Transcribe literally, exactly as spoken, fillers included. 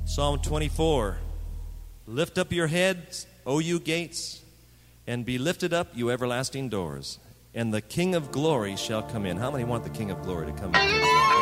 Psalm twenty-four. Lift up your heads, O you gates, and be lifted up, you everlasting doors, and the King of glory shall come in. How many want the King of glory to come in?